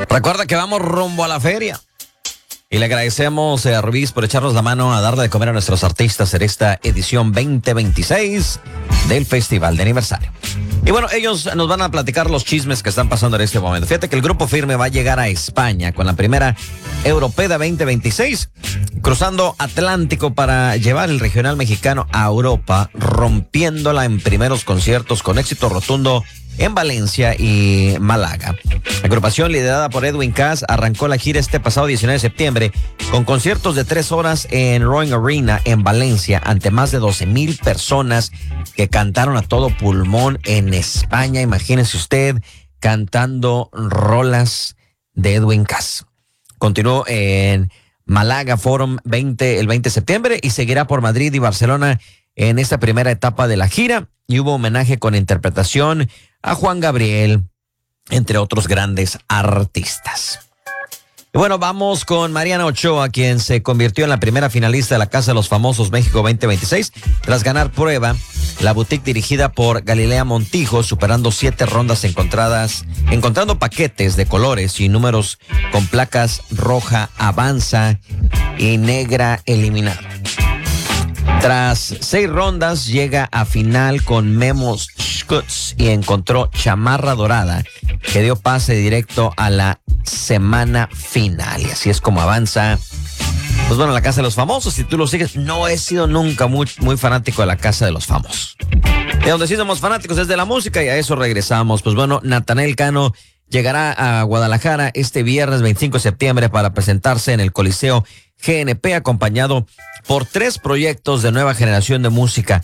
Recuerda que vamos rumbo a la feria. Y le agradecemos a Rubis por echarnos la mano a darle de comer a nuestros artistas en esta edición 2026 del Festival de Aniversario. Y bueno, ellos nos van a platicar los chismes que están pasando en este momento. Fíjate que el Grupo Firme va a llegar a España con la primera Europeda 2026, cruzando Atlántico para llevar el regional mexicano a Europa, rompiéndola en primeros conciertos con éxito rotundo en Valencia y Málaga. La agrupación liderada por Edwin Cass arrancó la gira este pasado 19 de septiembre con conciertos de 3 horas en Royal Arena en Valencia ante más de 12,000 personas que cantaron a todo pulmón en España. Imagínese usted cantando rolas de Edwin Cass. Continuó en Málaga Forum el 20 de septiembre y seguirá por Madrid y Barcelona en esta primera etapa de la gira. Y hubo homenaje con interpretación a Juan Gabriel, entre otros grandes artistas. Y bueno, vamos con Mariana Ochoa, quien se convirtió en la primera finalista de la Casa de los Famosos México 2026, tras ganar prueba, la boutique dirigida por Galilea Montijo, superando 7 rondas encontrando paquetes de colores y números con placas roja avanza y negra eliminada. Tras 6 rondas, llega a final con Memos Scuts y encontró Chamarra Dorada, que dio pase directo a la semana final. Y así es como avanza, pues bueno, la Casa de los Famosos. Si tú lo sigues, no he sido nunca muy fanático de la Casa de los Famosos. De donde sí somos fanáticos es de la música y a eso regresamos. Pues bueno, Natanael Cano llegará a Guadalajara este viernes 25 de septiembre para presentarse en el Coliseo GNP, acompañado por 3 proyectos de nueva generación de música.